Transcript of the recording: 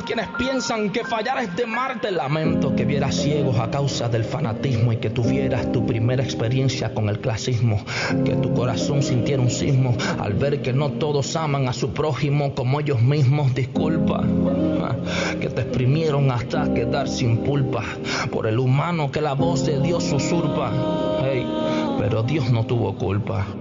quienes piensan que fallar es de Marte. Lamento que vieras ciegos a causa del fanatismo y que tuvieras tu primera experiencia con el clasismo, que tu corazón sintiera un sismo al ver que no todos aman a su prójimo como ellos mismos. Disculpa que te exprimieron hasta quedar sin pulpa por el humano que la voz de Dios usurpa. Hey, pero Dios no tuvo culpa.